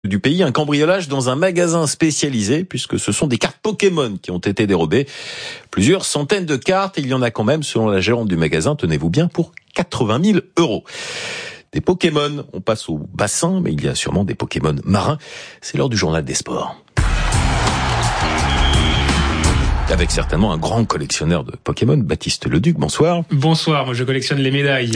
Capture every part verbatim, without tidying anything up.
Du pays, un cambriolage dans un magasin spécialisé, puisque ce sont des cartes Pokémon qui ont été dérobées. Plusieurs centaines de cartes, il y en a quand même, selon la gérante du magasin, tenez-vous bien, pour quatre-vingt mille euros. Des Pokémon, on passe au bassin, mais il y a sûrement des Pokémon marins. C'est l'heure du journal des sports. Avec certainement un grand collectionneur de Pokémon, Baptiste Leduc, bonsoir. Bonsoir, moi je collectionne les médailles.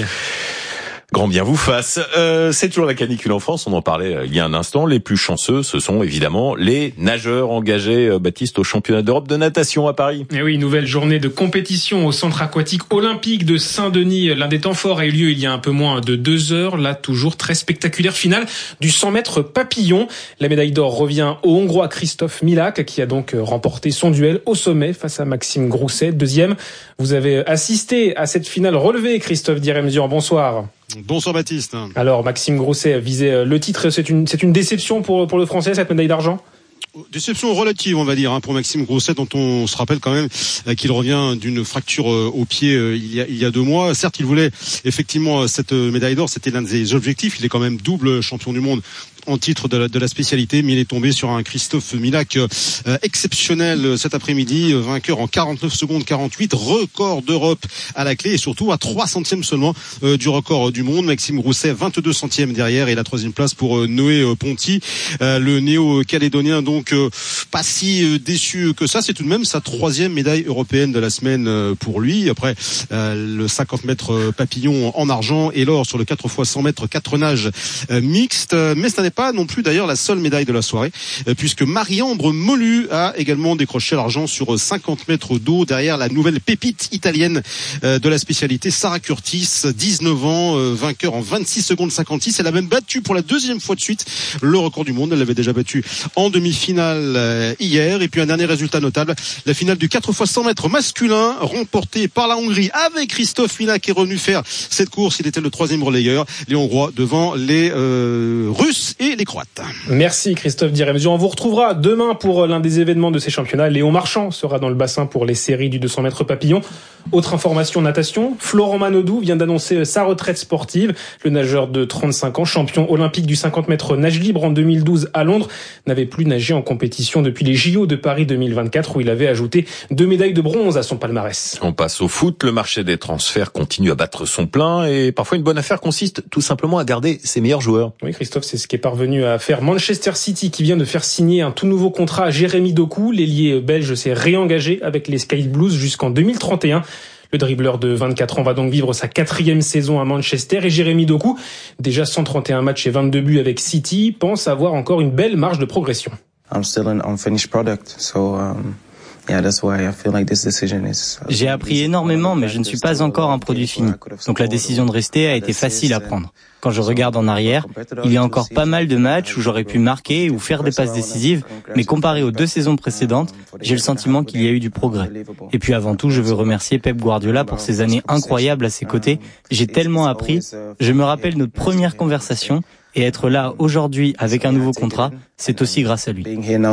Grand bien vous fasse. Euh, c'est toujours la canicule en France, on en parlait euh, il y a un instant. Les plus chanceux, ce sont évidemment les nageurs engagés, euh, Baptiste, au championnat d'Europe de natation à Paris. Et oui, nouvelle journée de compétition au centre aquatique olympique de Saint-Denis. L'un des temps forts a eu lieu il y a un peu moins de deux heures. Là, toujours très spectaculaire finale du cent mètres papillon. La médaille d'or revient au Hongrois Christophe Milák, qui a donc remporté son duel au sommet face à Maxime Grousset, deuxième. Vous avez assisté à cette finale relevée, Christophe Diremzian. Bonsoir. Bonsoir Baptiste. Alors Maxime Grousset visait le titre, c'est une, c'est une déception pour, pour le Français, cette médaille d'argent ? Déception relative, on va dire, hein, pour Maxime Grousset, dont on se rappelle quand même euh, qu'il revient d'une fracture euh, au pied euh, il y a il y a deux mois. Certes, il voulait effectivement cette euh, médaille d'or, c'était l'un des objectifs. Il est quand même double champion du monde en titre de la, de la spécialité, mais il est tombé sur un Christophe Milák euh, exceptionnel cet après-midi, euh, vainqueur en quarante-neuf secondes quarante-huit, record d'Europe à la clé et surtout à trois centièmes seulement euh, du record du monde. Maxime Grousset, vingt-deux centièmes derrière, et la troisième place pour euh, Noé euh, Ponty, euh, le néo-calédonien, donc euh, pas si euh, déçu que ça. C'est tout de même sa troisième médaille européenne de la semaine euh, pour lui. Après euh, le cinquante mètres papillon en argent et l'or sur le quatre fois cent mètres quatre nages euh, mixte. Mais ça n'est pas non plus d'ailleurs la seule médaille de la soirée, puisque Marie-Ambre Molu a également décroché l'argent sur cinquante mètres d'eau derrière la nouvelle pépite italienne de la spécialité, Sarah Curtis, dix-neuf ans, vainqueur en vingt-six secondes cinquante-six. Elle a même battu pour la deuxième fois de suite le record du monde. Elle l'avait déjà battu en demi-finale hier. Et puis un dernier résultat notable, la finale du quatre fois cent mètres masculin remportée par la Hongrie avec Christophe Milák, qui est revenu faire cette course. Il était le troisième relayeur, les Hongrois devant les euh, Russes et les Croates. Merci Christophe Diremzian. On vous retrouvera demain pour l'un des événements de ces championnats. Léon Marchand sera dans le bassin pour les séries du deux cents mètres papillon. Autre information natation, Florent Manodou vient d'annoncer sa retraite sportive. Le nageur de trente-cinq ans, champion olympique du cinquante mètres nage libre en deux mille douze à Londres, n'avait plus nagé en compétition depuis les J O de Paris deux mille vingt-quatre, où il avait ajouté deux médailles de bronze à son palmarès. On passe au foot. Le marché des transferts continue à battre son plein, et parfois une bonne affaire consiste tout simplement à garder ses meilleurs joueurs. Oui Christophe, c'est ce qui est parvenu à faire Manchester City, qui vient de faire signer un tout nouveau contrat à Jérémy Doku. L'ailier belge s'est réengagé avec les Sky Blues jusqu'en deux mille trente et un. Le dribbleur de vingt-quatre ans va donc vivre sa quatrième saison à Manchester, et Jérémy Doku, déjà cent trente et un matchs et vingt-deux buts avec City, pense avoir encore une belle marge de progression. I'm still an unfinished product, so um... J'ai appris énormément, mais je ne suis pas encore un produit fini. Donc la décision de rester a été facile à prendre. Quand je regarde en arrière, il y a encore pas mal de matchs où j'aurais pu marquer ou faire des passes décisives, mais comparé aux deux saisons précédentes, j'ai le sentiment qu'il y a eu du progrès. Et puis avant tout, je veux remercier Pep Guardiola pour ces années incroyables à ses côtés. J'ai tellement appris. Je me rappelle notre première conversation. Et être là aujourd'hui avec un nouveau contrat, c'est aussi grâce à lui.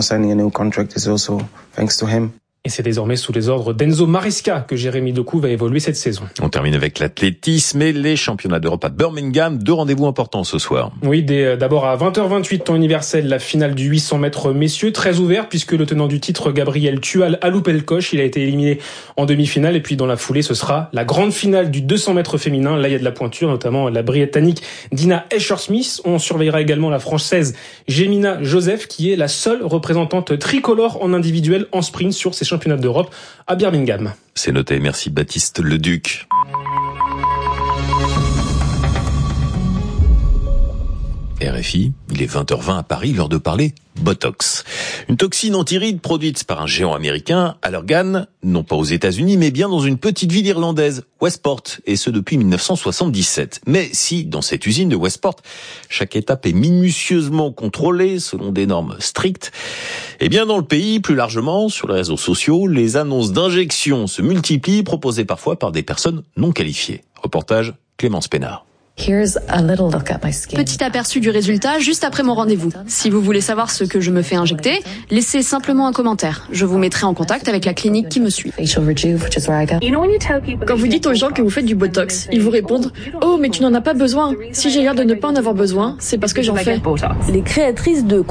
Et c'est désormais sous les ordres d'Enzo Maresca que Jérémy Doku va évoluer cette saison. On termine avec l'athlétisme et les championnats d'Europe à Birmingham. Deux rendez-vous importants ce soir. Oui, dès, d'abord à vingt heures vingt-huit, temps universel, la finale du huit cents mètres messieurs, très ouvert, puisque le tenant du titre, Gabriel Tual, a loupé le coche. Il a été éliminé en demi-finale. Et puis dans la foulée, ce sera la grande finale du deux cents mètres féminin. Là, il y a de la pointure, notamment la britannique Dina Escher-Smith. On surveillera également la française Jemina Joseph, qui est la seule représentante tricolore en individuel en sprint sur ces championnat d'Europe à Birmingham. C'est noté, merci Baptiste Leduc. R F I, il est vingt heures vingt à Paris, l'heure de parler Botox. Une toxine antiride produite par un géant américain à l'organe, non pas aux États-Unis, mais bien dans une petite ville irlandaise, Westport, et ce depuis mille neuf cent soixante-dix-sept. Mais si, dans cette usine de Westport, chaque étape est minutieusement contrôlée selon des normes strictes, eh bien dans le pays, plus largement, sur les réseaux sociaux, les annonces d'injection se multiplient, proposées parfois par des personnes non qualifiées. Reportage Clémence Pénard. Petit aperçu du résultat juste après mon rendez-vous. Si vous voulez savoir ce que je me fais injecter, laissez simplement un commentaire. Je vous mettrai en contact avec la clinique qui me suit. Quand vous dites aux gens que vous faites du Botox, ils vous répondent « Oh, mais tu n'en as pas besoin. Si j'ai l'air de ne pas en avoir besoin, c'est parce que j'en fais. » Les créatrices de